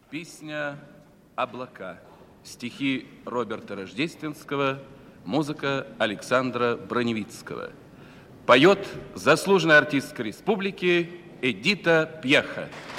Песня «Облака». Стихи Роберта Рождественского, музыка Александра Броневицкого. Поет заслуженная артистка республики Эдита Пьеха.